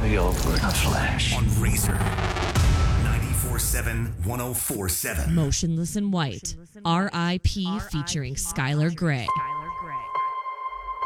The ultimate flash. On Razor. 94.7, 104.7. Motionless in White. R.I.P. featuring Skylar Grey.